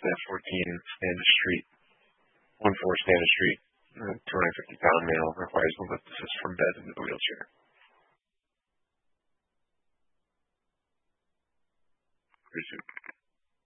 14 Standish Street, 14 Standish Street. 250-pound male requires the lift assist from bed into the wheelchair. Resume.